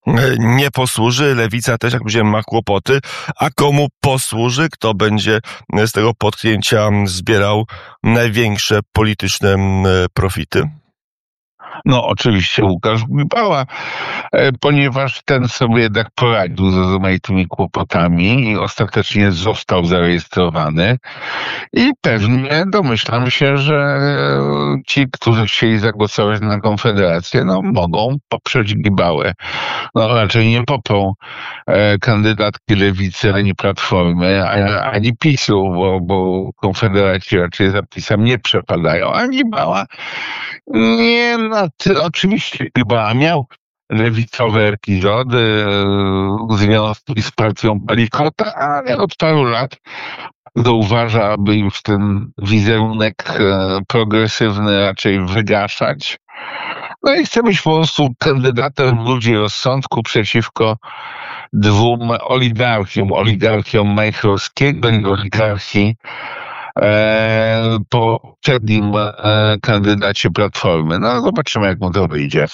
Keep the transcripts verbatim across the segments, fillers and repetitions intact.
nie posłuży. Lewica też, jak powiedziałem, ma kłopoty. A komu posłuży? Kto będzie z tego potknięcia zbierał największe polityczne profity? No oczywiście Łukasz Gibała, ponieważ ten sobie jednak poradził z rozmaitymi kłopotami i ostatecznie został zarejestrowany i pewnie domyślam się, że ci, którzy chcieli zagłosować na Konfederację, no mogą poprzeć Gibałę. No raczej nie poprą e, kandydatki Lewicy, ani Platformy, a, ani PiSu, bo, bo Konfederaci raczej za PiS-em nie przepadają, a Gibała nie, no ty, oczywiście Gibała miał lewicowe epizody w związku z partią Palikota, ale od paru lat to uważa, aby już ten wizerunek progresywny raczej wygaszać. No i chce być po prostu kandydatem ludzi rozsądku przeciwko dwóm oligarchiom. Oligarchiom Majchrowskiego i oligarchii e, po poprzednim e, kandydacie Platformy. No zobaczymy, jak mu to wyjdzie.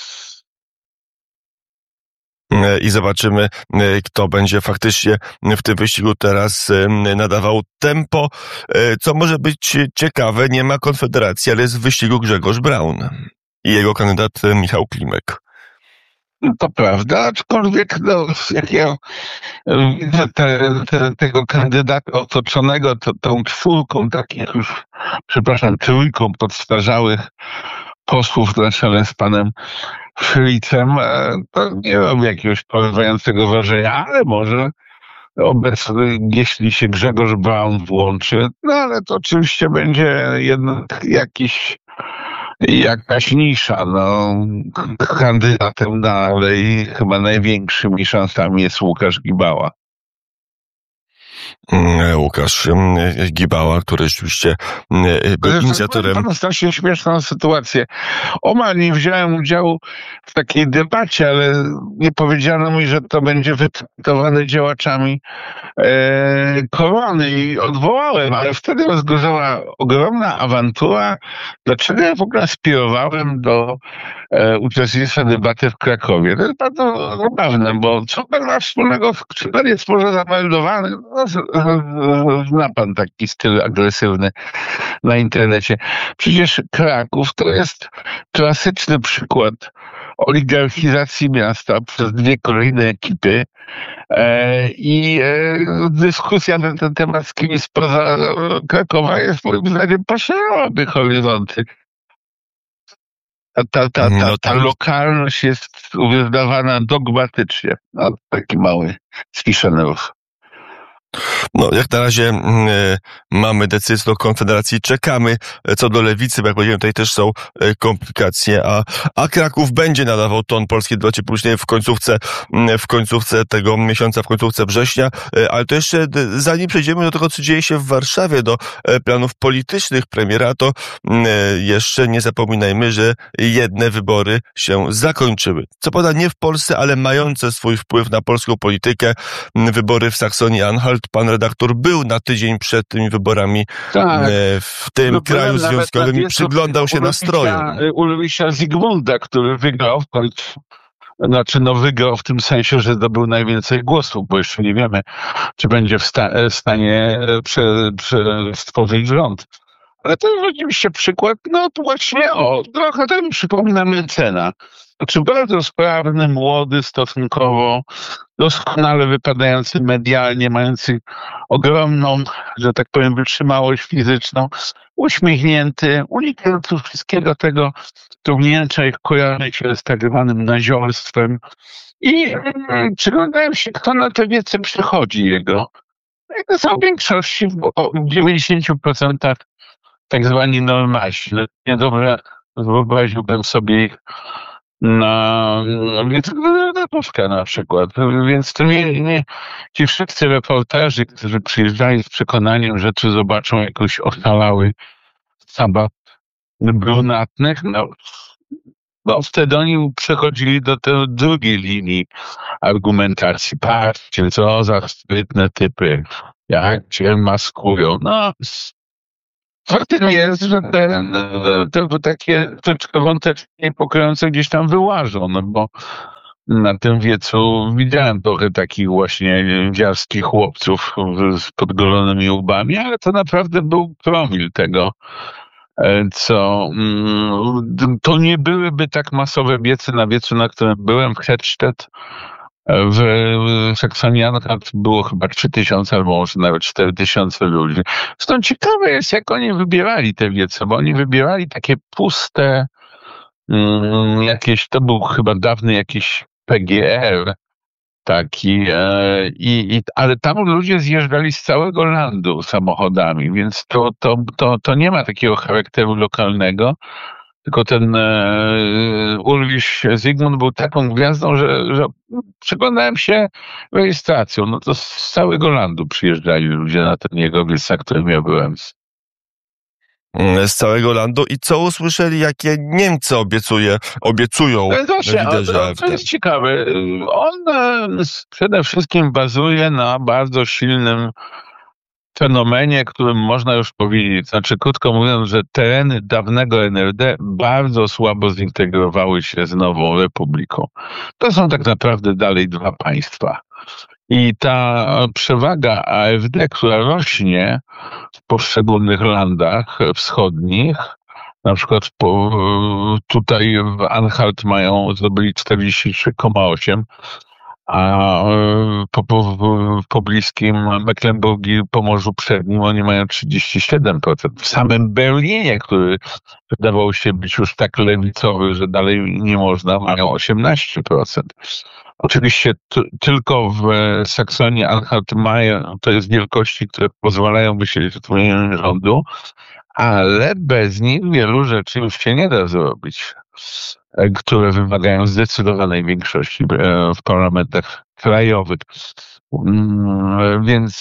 I zobaczymy, kto będzie faktycznie w tym wyścigu teraz nadawał tempo. Co może być ciekawe, nie ma Konfederacji, ale jest w wyścigu Grzegorz Braun i jego kandydat Michał Klimek. To prawda, aczkolwiek no, jak ja widzę te, te, tego kandydata otoczonego to, tą czwórką takich już, przepraszam, trójką podstarzałych posłów na czele z panem Fritzem, to nie robi jakiegoś porywającego wrażenia, ale może obecny, jeśli się Grzegorz Braun włączy, no ale to oczywiście będzie jednak jakiś jakaś nisza, no kandydatem dalej chyba największymi szansami jest Łukasz Gibała. Łukasz Gibała, który rzeczywiście był inicjatorem. Mam strasznie śmieszną sytuację. Omal nie wziąłem udziału w takiej debacie, ale nie powiedziano mi, że to będzie wytraktowane działaczami e, Korony i odwołałem, ale wtedy rozgorzała ogromna awantura. Dlaczego ja w ogóle aspirowałem do e, uczestnictwa debaty w Krakowie? To jest bardzo zabawne, bo co pan ma wspólnego, czy pan jest może zameldowany? No, zna pan taki styl agresywny na internecie. Przecież Kraków to jest klasyczny przykład oligarchizacji miasta przez dwie kolejne ekipy e, i e, dyskusja na ten temat z kimś spoza Krakowa jest moim zdaniem poszerzałaby horyzonty. Ta, ta, ta, ta, ta lokalność jest wydawana dogmatycznie. No, taki mały Stiszenów. No, jak na razie y, mamy decyzję o Konfederacji, czekamy. Co do Lewicy, bo jak powiedziałem, tutaj też są y, komplikacje, a, a Kraków będzie nadawał ton polskiej debacie publicznej w końcówce, y, w końcówce tego miesiąca, w końcówce września, y, ale to jeszcze, y, zanim przejdziemy do tego, co dzieje się w Warszawie, do y, planów politycznych premiera, to y, jeszcze nie zapominajmy, że jedne wybory się zakończyły. Co prawda nie w Polsce, ale mające swój wpływ na polską politykę, y, wybory w Saksonii-Anhalt. Pan redaktor był na tydzień przed tymi wyborami tak, w tym no, kraju związkowym i przyglądał się nastrojom. Ulrisa Zygmunta, który wygrał w końcu. Znaczy, no wygrał w tym sensie, że zdobył najwięcej głosów, bo jeszcze nie wiemy, czy będzie w, sta- w stanie prze- prze- stworzyć rząd. Ale to jest oczywiście przykład, no to właśnie, o, trochę to mi przypomina Mencena. Znaczy bardzo sprawny, młody stosunkowo, doskonale wypadający medialnie, mający ogromną, że tak powiem, wytrzymałość fizyczną, uśmiechnięty, unikający wszystkiego tego, co w Niemczech kojarzy się z tak zwanym naziolstwem. I mm, przyglądałem się, kto na te wiece przychodzi jego. To są w większości, w dziewięćdziesięciu procentach tak zwani normalsi. Niedobrze wyobraziłbym sobie ich na wicegubernatorska na przykład. Więc to nie, nie, ci wszyscy reporterzy, którzy przyjeżdżali z przekonaniem, że tu zobaczą jakoś oszalały sabat brunatnych, no, bo wtedy oni przechodzili do tej drugiej linii argumentacji. Patrzcie, co za sprytne typy, jak cię maskują. No, faktem jest, że te, te, te takie troszeczkę wąteczki niepokojące gdzieś tam wyłażą, no bo na tym wiecu widziałem trochę takich właśnie dziarskich chłopców z podgolonymi łbami, ale to naprawdę był promil tego, co to nie byłyby tak masowe wiecy na wiecu, na którym byłem w Hedstedt. W Saksonii-Anhalt było chyba trzy tysiące albo może nawet cztery tysiące ludzi. Zresztą ciekawe jest, jak oni wybierali te wiece, bo oni wybierali takie puste, mm, jakieś, to był chyba dawny jakiś P G R taki, e, i, i, ale tam ludzie zjeżdżali z całego landu samochodami, więc to, to, to, to nie ma takiego charakteru lokalnego. Tylko ten e, Ulrich Zygmunt był taką gwiazdą, że, że przyglądałem się rejestracją. No to z całego landu przyjeżdżali ludzie na ten jego wiec, na którym ja byłem. Z całego landu. I co usłyszeli, jakie Niemcy obiecuje, obiecują No właśnie, liderzy to, A F D? to jest ciekawe. On e, przede wszystkim bazuje na bardzo silnym fenomenie, którym można już powiedzieć, znaczy krótko mówiąc, że tereny dawnego N R D bardzo słabo zintegrowały się z nową republiką. To są tak naprawdę dalej dwa państwa. I ta przewaga A F D, która rośnie w poszczególnych landach wschodnich, na przykład po, tutaj w Anhalt mają, zdobyli czterdzieści trzy przecinek osiem, a po, po, w pobliskim Mecklenburgii, Pomorzu Przednim, oni mają trzydzieści siedem procent. W samym Berlinie, który wydawał się być już tak lewicowy, że dalej nie można, mają osiemnaście procent. Oczywiście t- tylko w Saksonii Anhalt mają, to jest wielkości, które pozwalają myśleć o tworzeniu rządu, ale bez nich wielu rzeczy już się nie da zrobić, które wymagają zdecydowanej większości w parlamentach krajowych. Więc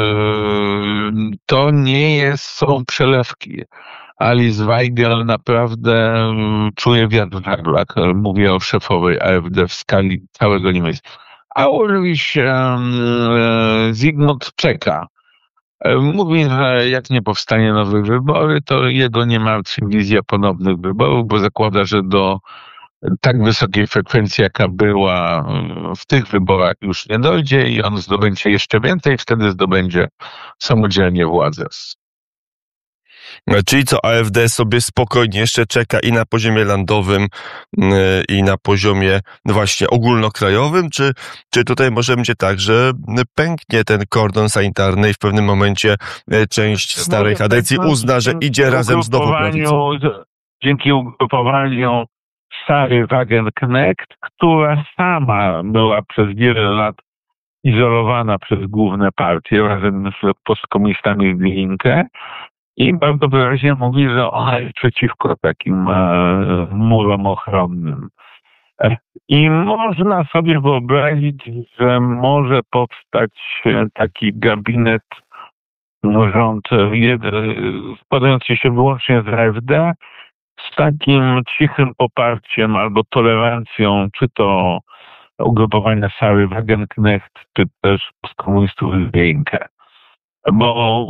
to nie jest, są przelewki. Alice Weigel naprawdę czuje wiatr w żaglach. Mówię o szefowej A F D w skali całego Niemiec. A Ulrich Zygmunt czeka. Mówi, że jak nie powstanie nowe wybory, to jego nie martwi wizja ponownych wyborów, bo zakłada, że do tak wysokiej frekwencji, jaka była w tych wyborach, już nie dojdzie i on zdobędzie jeszcze więcej, wtedy zdobędzie samodzielnie władzę. Czyli co, A F D sobie spokojnie jeszcze czeka i na poziomie landowym, i na poziomie właśnie ogólnokrajowym, czy, czy tutaj może będzie tak, że pęknie ten kordon sanitarny i w pewnym momencie część starej kadencji uzna, że idzie razem z nową prawicą? Dzięki ugrupowaniu Sary Wagenknecht, która sama była przez wiele lat izolowana przez główne partie razem z postkomunistami w Linkę, i bardzo wyraźnie mówi, że ona jest przeciwko takim e, murom ochronnym. E, I można sobie wyobrazić, że może powstać taki gabinet, no, rząd składający się wyłącznie z A F D, z takim cichym poparciem albo tolerancją, czy to ugrupowania Sary Wagenknecht, czy też postkomunistów z Linkę. Bo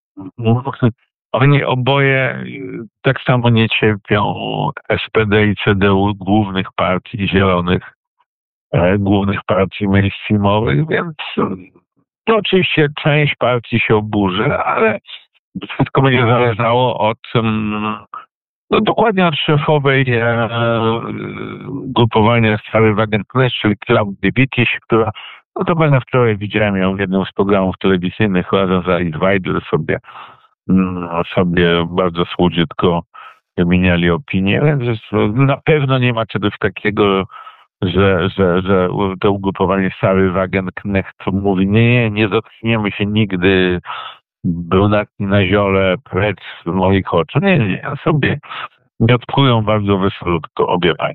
oni oboje tak samo nie cierpią S P D i C D U, głównych partii zielonych, głównych partii mainstreamowych, więc no, oczywiście część partii się oburzy, ale wszystko będzie zależało od no, dokładnie od szefowej e, grupowania Sary Wagenknecht, czyli Klaudii Wittich, która no to będę wczoraj widziałem ją w jednym z programów telewizyjnych razem z Alice Weigel, sobie sobie bardzo słodziutko wymieniali opinie, więc na pewno nie ma czegoś takiego, że, że, że to ugrupowanie Sary Wagenknecht mówi, nie, nie, nie dotkniemy się nigdy brunatni na ziole, precz z moich oczu. Nie, nie, sobie miotkują bardzo wesolutko obie panie.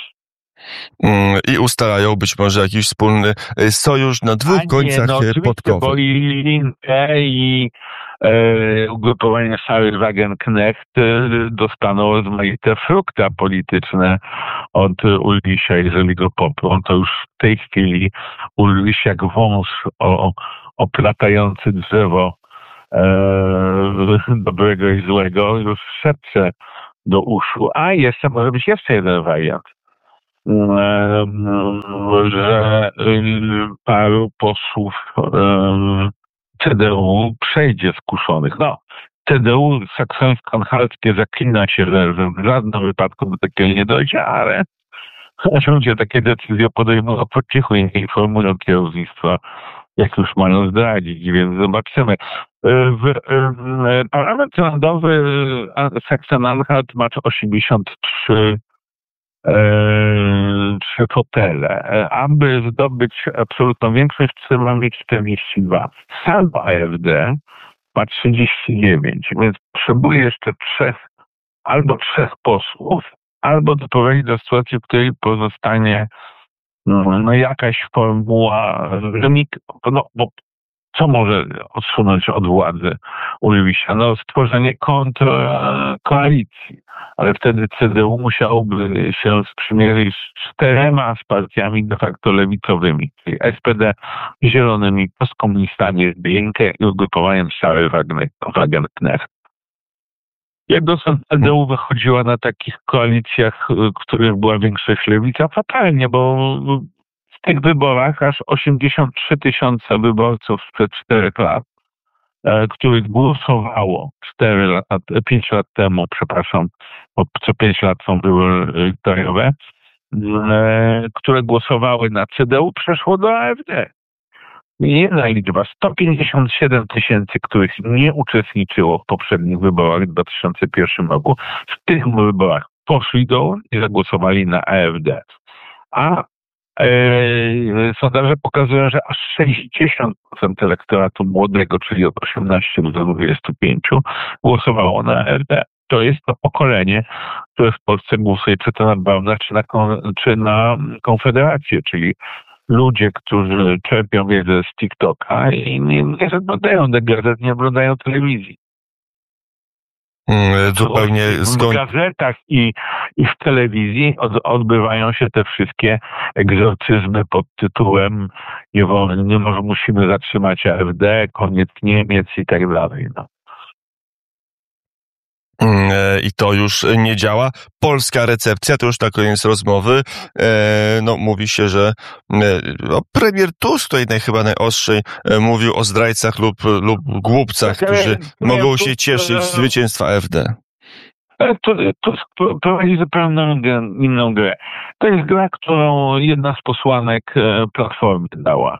I ustalają być może jakiś wspólny sojusz na dwóch nie, końcach no, podkowych. Bo i Linke i e, ugrupowanie Sary Wagenknecht dostaną rozmaite frukta polityczne od Ulricha, jeżeli go poprą. To już w tej chwili Ulrich jak wąż o, oplatający drzewo e, dobrego i złego już szepcze do uszu. A jeszcze może być jeszcze jeden wariant. że paru posłów C D U przejdzie skuszonych. No, C D U saksońsko-anhalskie zaklina się, że, że w żadnym wypadku do takiego nie dojdzie, ale ludzie takie decyzje podejmują po cichu i nie informują kierownictwa, jak już mają zdradzić, więc zobaczymy. W, w, Parlament Narodowy Saksen-Anhalt ma osiemdziesiąt trzy trzy fotele. Aby zdobyć absolutną większość, trzeba mieć czterdzieści dwa. Sam A F D ma trzydzieści dziewięć, więc potrzebuje jeszcze trzech, albo trzech posłów, albo doprowadzi do sytuacji, w której pozostanie no, no jakaś formuła, że nikt, no, bo co może odsunąć od władzy Ulwisza? No stworzenie kontrkoalicji, ale wtedy C D U musiałoby się sprzymierzyć z czterema z partiami de facto lewicowymi, czyli S P D, Zielonymi, postkomunistami, S D N K i ugrupowaniem Szary Wagenknecht. Jak dotąd C D U wychodziła na takich koalicjach, w których była większość lewica, fatalnie, bo w tych wyborach aż osiemdziesiąt trzy tysiące wyborców sprzed czterech lat, których głosowało cztery lat, pięć lat temu, przepraszam, bo co pięć lat są wybory krajowe, które głosowały na C D U, przeszło do A F D. Jedna liczba, sto pięćdziesiąt siedem tysięcy, których nie uczestniczyło w poprzednich wyborach w dwa tysiące pierwszym roku, w tych wyborach poszli do urn i zagłosowali na A F D. A e, sondaże pokazują, że aż sześćdziesiąt procent elektoratu młodego, czyli od osiemnastu do dwudziestu pięciu, głosowało na A F D. To jest to pokolenie, które w Polsce głosuje czy to na Brauna, czy na, czy na Konfederację, czyli ludzie, którzy czerpią wiedzę z TikToka i nie, nie oglądają gazet, nie oglądają telewizji. Hmm, zupełnie w gazetach i, i w telewizji od, odbywają się te wszystkie egzorcyzmy pod tytułem nie, wolno, nie może, musimy zatrzymać A F D, koniec Niemiec i tak dalej. No. I to już nie działa. Polska recepcja, to już na koniec rozmowy. No, mówi się, że no, premier Tusk tutaj naj, chyba najostrzej mówił o zdrajcach lub, lub głupcach, którzy mogą się cieszyć z zwycięstwa A F D. Tusk prowadzi zupełnie inną grę. To jest gra, którą jedna z posłanek Platformy dała.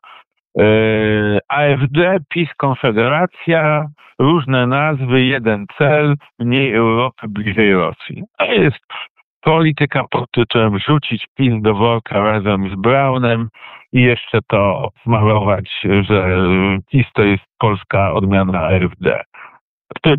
A F D, PiS, Konfederacja, różne nazwy, jeden cel, mniej Europy, bliżej Rosji. To jest polityka pod tytułem rzucić PiS do worka razem z Braunem i jeszcze to wmarować, że PiS to jest polska odmiana A F D. W tej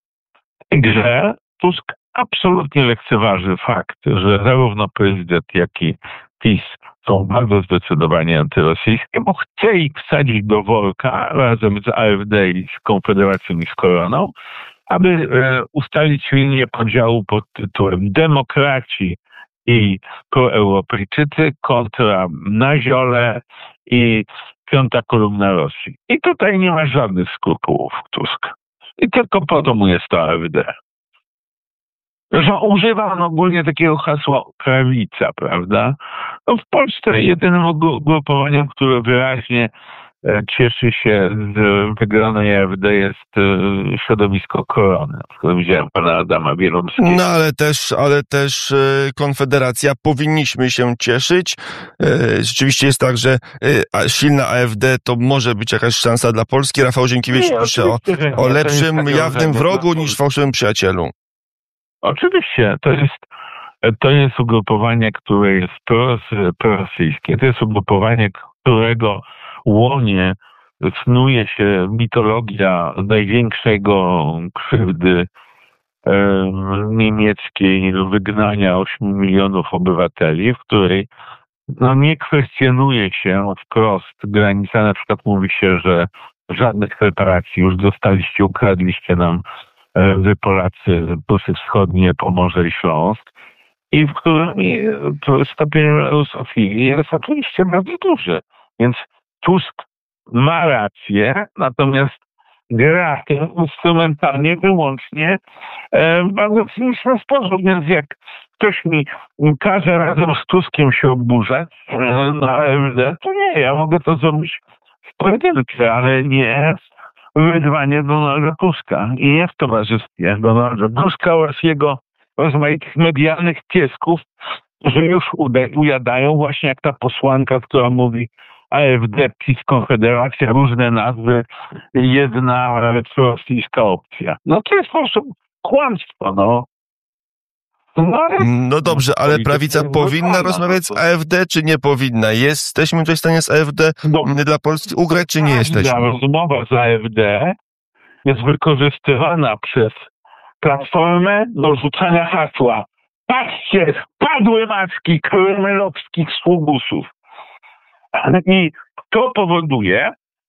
grze Tusk absolutnie lekceważy fakt, że zarówno prezydent, jak i PiS są bardzo zdecydowanie antyrosyjskie, bo chce ich wsadzić do worka razem z A F D i z Konfederacją i z Koroną, aby e, ustalić linię podziału pod tytułem demokraci i proeuropejczycy kontra naziole i piąta kolumna Rosji. I tutaj nie ma żadnych skrupułów Tusk. I tylko po to mu jest to A F D. Że używa on ogólnie takiego hasła prawica, prawda? No w Polsce jedynym ugrupowaniem, które wyraźnie cieszy się z wygranej A F D jest środowisko Korony, w którym widziałem pana Adama Bielomskiego. No ale też, ale też Konfederacja, powinniśmy się cieszyć. Rzeczywiście jest tak, że silna A F D to może być jakaś szansa dla Polski. Rafał Zienkiewicz nie, pisze o, o lepszym jawnym wrogu niż fałszywym przyjacielu. Oczywiście, to jest, to jest ugrupowanie, które jest prorosyjskie. To jest ugrupowanie, którego łonie snuje się mitologia największego krzywdy e, niemieckiej wygnania ośmiu milionów obywateli, w której no, nie kwestionuje się wprost granica. Na przykład mówi się, że żadnych reparacji już dostaliście, ukradliście nam wy Polacy, Prusy Wschodnie, Pomorze i Śląsk, i w którym stopień rusofilii jest oczywiście bardzo duży. Więc Tusk ma rację, natomiast gra instrumentalnie wyłącznie w bardzo cyniczny sposób, więc jak ktoś mi każe razem z Tuskiem się oburzać na A F D, to nie, ja mogę to zrobić w pojedynkę, ale nie wydwanie Donalda Tuska i nie w towarzystwie Donalda Tuska oraz jego rozmaitych medialnych piesków, że już ujadają właśnie jak ta posłanka, która mówi A F D, PiS, Konfederacja, różne nazwy, jedna prorosyjska opcja. No to jest po prostu kłamstwo, no. No, ale no dobrze, ale prawica powinna rozmawiać z A F D, czy nie powinna? Jesteśmy tutaj w stanie z A F D no, dla Polski ugrać, czy nie jesteśmy? Rozmowa z A F D jest wykorzystywana przez Platformę do rzucania hasła. Patrzcie, padły maski kremelowskich sługusów. I to powoduje,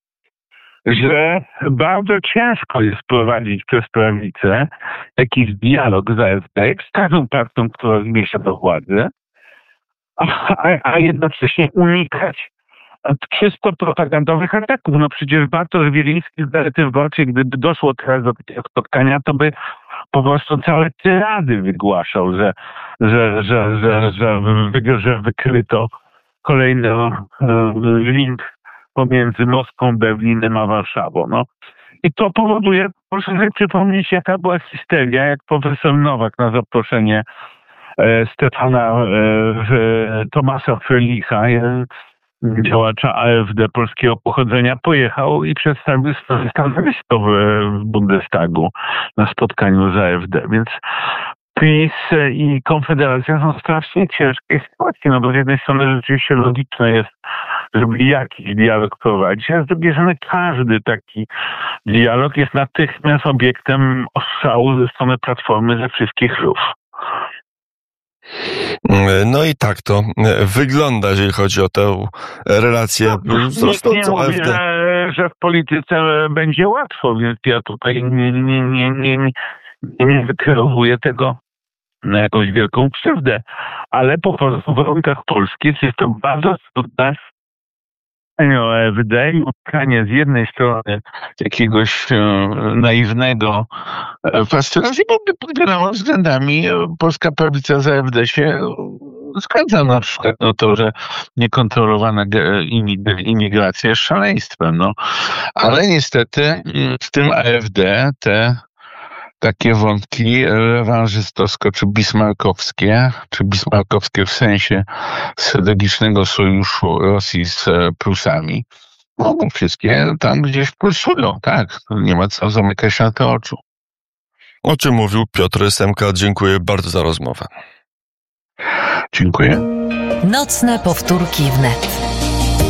że bardzo ciężko jest prowadzić przez prawicę jakiś dialog z A F D, z każdą partią, która zmierza do władzy, a, a, a jednocześnie unikać czysto propagandowych ataków. No przecież Bartosz Wieliński z Gazetą Wyborczą, gdyby doszło teraz do takiego spotkania, to by po prostu całe tyrady wygłaszał, że, że, że, że, że, że, że wykryto kolejny link pomiędzy Moskwą, Berlinem a Warszawą. No. I to powoduje, proszę sobie przypomnieć, jaka była histeria, jak profesor Nowak na zaproszenie e, Stefana e, e, Tomasa Fröhlicha, e, działacza A F D polskiego pochodzenia, pojechał i przedstawił swoje stanowisko w, w Bundestagu na spotkaniu z A F D. Więc PiS i Konfederacja są strasznie ciężkiej sytuacji, no bo z jednej strony rzeczywiście logiczne jest, żeby jakiś dialog prowadzić, a z drugiej strony każdy taki dialog jest natychmiast obiektem ostrzału ze strony Platformy ze wszystkich rów. No i tak to wygląda, jeżeli chodzi o tę relację no, z rosnącą A F D. Że, że w polityce będzie łatwo, więc ja tutaj nie, nie, nie, nie, nie, nie wykierowuję tego na jakąś wielką krzywdę, ale po prostu w warunkach polskich jest to bardzo trudne o A F D i utkanie z jednej strony jakiegoś e, naiwnego e, fascynacji, bo pod wieloma względami e, polska prawica z A F D się e, zgadza, na przykład no to, że niekontrolowana imigracja jest szaleństwem, no. Ale niestety w tym A F D te takie wątki rewanżystowsko czy bismarckowskie, czy bismarckowskie w sensie strategicznego sojuszu Rosji z Prusami, no wszystkie tam gdzieś pulsują, tak. Nie ma co zamykać na to oczu. O czym mówił Piotr Semka. Dziękuję bardzo za rozmowę. Dziękuję. Nocne powtórki wnet.